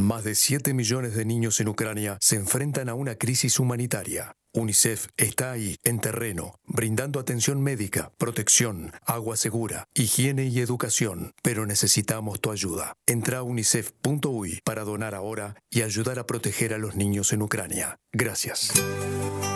Más de 7 millones de niños en Ucrania se enfrentan a una crisis humanitaria. UNICEF está ahí, en terreno, brindando atención médica, protección, agua segura, higiene y educación. Pero necesitamos tu ayuda. Entra a unicef.uy para donar ahora y ayudar a proteger a los niños en Ucrania. Gracias.